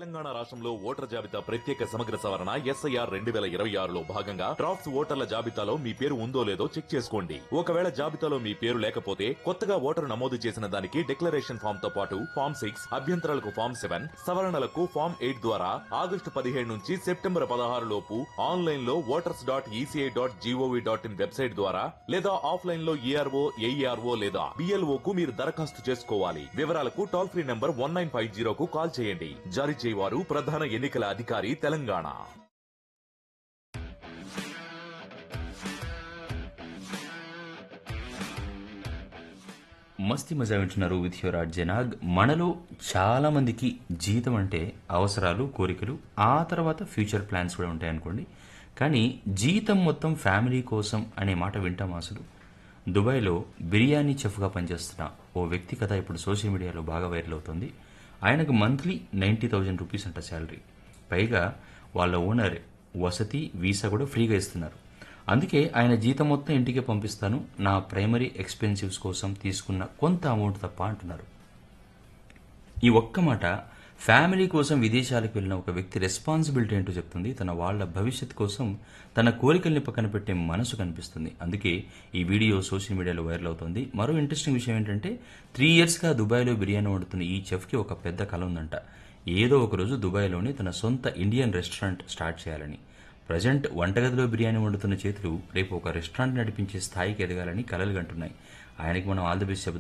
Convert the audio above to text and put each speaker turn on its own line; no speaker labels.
తెలంగాణ రాష్ట్రంలో ఓటర్ జాబితా ప్రత్యేక సమగ్ర సవరణ ఎస్ఐఆర్ 2026లో భాగంగా డ్రాఫ్ట్స్ ఓటర్ల జాబితాలో మీ పేరు ఉందో లేదో చెక్ చేసుకోండి. ఒకవేళ జాబితాలో మీ పేరు లేకపోతే కొత్తగా ఓటరు నమోదు చేసిన దానికి డిక్లరేషన్ ఫామ్ తో పాటు ఫామ్ 6, అభ్యంతరాలకు ఫామ్ 7, సవరణలకు ఫామ్ 8 ద్వారా ఆగస్టు 17 నుంచి సెప్టెంబర్ 16 లోపు ఆన్లైన్ లో voters.eci.gov.in వెబ్సైట్ ద్వారా లేదా ఆఫ్లైన్ లో ఏఆర్ఓ, ఏఈఆర్ఓ లేదా బిఎల్ఓ కు మీరు దరఖాస్తు చేసుకోవాలి. వివరాలకు టోల్ ఫ్రీ నంబర్ 1950 కు కాల్ చేయండి. జారీ చేయవారు ప్రధాన ఎన్నికల అధికారి తెలంగాణ.
మస్తి మజా వింటున్నారు విత్ యువర్ ఆర్ట్ జనాగ్. మనలో చాలా మందికి జీతం అంటే అవసరాలు, కోరికలు, ఆ తర్వాత ఫ్యూచర్ ప్లాన్స్ కూడా ఉంటాయనుకోండి. కానీ జీతం మొత్తం ఫ్యామిలీ కోసం అనే మాట వింటాం అసలు. దుబాయ్లో బిర్యానీ చెఫ్గా పనిచేస్తున్న ఓ వ్యక్తి కథ ఇప్పుడు సోషల్ మీడియాలో బాగా వైరల్ అవుతుంది. ఆయనకు మంత్లీ 90,000 రూపీస్ అంట శాలరీ. పైగా వాళ్ళ ఓనర్ వసతి, వీసా కూడా ఫ్రీగా ఇస్తున్నారు. అందుకే ఆయన జీతం మొత్తం ఇంటికే పంపిస్తాను, నా ప్రైమరీ ఎక్స్పెన్సివ్స్ కోసం తీసుకున్న కొంత అమౌంట్ తప్ప అంటున్నారు. ఈ ఒక్క మాట ఫ్యామిలీ కోసం విదేశాలకు వెళ్ళిన ఒక వ్యక్తి రెస్పాన్సిబిలిటీ ఏంటో చెప్తుంది. తన వాళ్ళ భవిష్యత్ కోసం తన కోరికల్ని పక్కన పెట్టే మనసు కనిపిస్తుంది. అందుకే ఈ వీడియో సోషల్ మీడియాలో వైరల్ అవుతుంది. మరో ఇంట్రెస్టింగ్ విషయం ఏంటంటే 3 ఇయర్స్గా దుబాయ్లో బిర్యానీ వండుతున్న ఈ చెఫ్కి ఒక పెద్ద కల ఉందంట. ఏదో ఒకరోజు దుబాయ్లోనే తన సొంత ఇండియన్ రెస్టారెంట్ స్టార్ట్ చేయాలని. ప్రజెంట్ వంటగదిలో బిర్యానీ వండుతున్న చేతులు రేపు ఒక రెస్టారెంట్ నడిపించే స్థాయికి ఎదగాలని కలలు కంటున్నాయి. ఆయనకి మనం ఆల్ ది బెస్ట్ చెబుతాం.